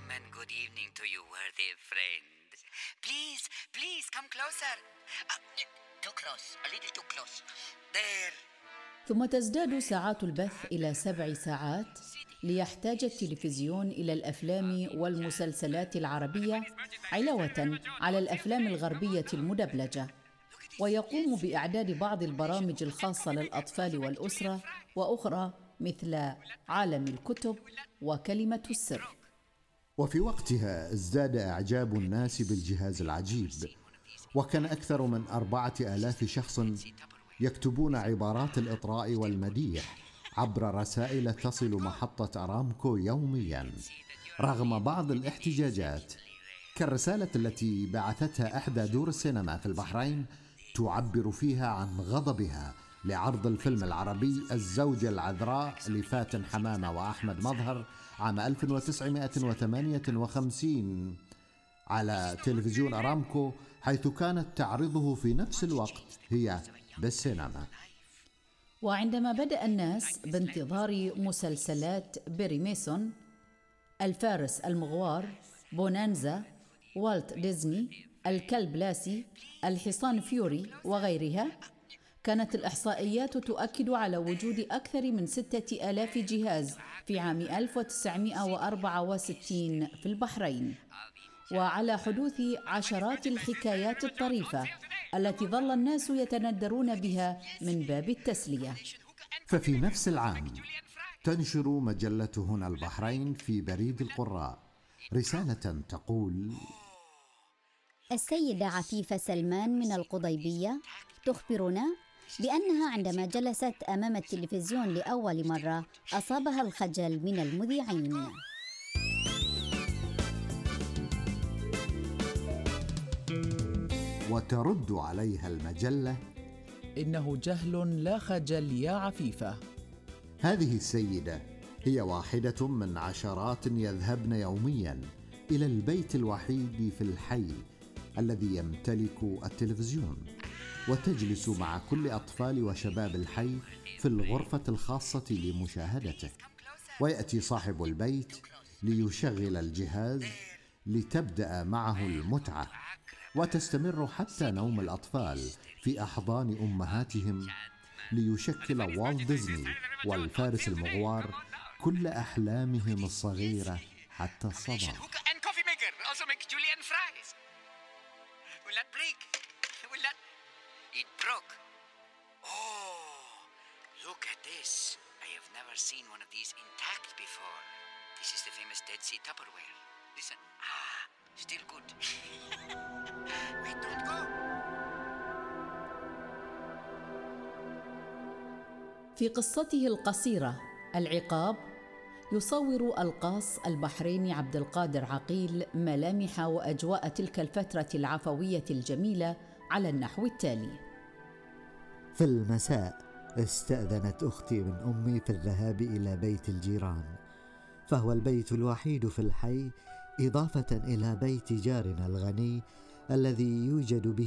and good evening to you, worthy friend. Please, come closer. Too close, a little too close. There. ثم تزداد ساعات البث إلى 7 ساعات ليحتاج التلفزيون إلى الأفلام والمسلسلات العربية علاوة على الأفلام الغربية المدبلجة، ويقوم بإعداد بعض البرامج الخاصة للأطفال والأسرة وأخرى مثل عالم الكتب وكلمة السر. وفي وقتها ازداد إعجاب الناس بالجهاز العجيب، وكان أكثر من 4000 شخص يكتبون عبارات الإطراء والمديح عبر رسائل تصل محطة أرامكو يومياً رغم بعض الاحتجاجات، كالرسالة التي بعثتها إحدى دور السينما في البحرين تعبر فيها عن غضبها لعرض الفيلم العربي الزوجة العذراء لفاتن حمامة وأحمد مظهر عام 1958 على تلفزيون أرامكو، حيث كانت تعرضه في نفس الوقت هي بالسينما. وعندما بدأ الناس بانتظار مسلسلات بيري ميسون، الفارس المغوار، بونانزا، والت ديزني، الكلب لاسي، الحصان فيوري وغيرها، كانت الإحصائيات تؤكد على وجود أكثر من 6000 جهاز في عام 1964 في البحرين، وعلى حدوث عشرات الحكايات الطريفة التي ظل الناس يتندرون بها من باب التسلية. ففي نفس العام تنشر مجلة هنا البحرين في بريد القراء رسالة تقول: السيدة عفيفة سلمان من القضيبية تخبرنا بأنها عندما جلست أمام التلفزيون لأول مرة أصابها الخجل من المذيعين. وترد عليها المجلة: إنه جهل لا خجل يا عفيفة. هذه السيدة هي واحدة من عشرات يذهبن يوميا إلى البيت الوحيد في الحي الذي يمتلك التلفزيون، وتجلس مع كل أطفال وشباب الحي في الغرفة الخاصة لمشاهدته، ويأتي صاحب البيت ليشغل الجهاز لتبدأ معه المتعة، وتستمر حتى نوم الأطفال في أحضان أمهاتهم، ليشكل والت ديزني والفارس المغوار كل أحلامهم الصغيرة حتى الصباح. Look at this. I have never seen one of these intact before. This is the famous Dead Sea Tupperware. Listen. Still good. Wait, don't go. في قصته القصيرة العقاب، يصور القاص البحريني عبد القادر عقيل ملامح وأجواء تلك الفترة العفوية الجميلة على النحو التالي: في المساء استأذنت أختي من أمي في الذهاب إلى بيت الجيران، فهو البيت الوحيد في الحي إضافة إلى بيت جارنا الغني الذي يوجد به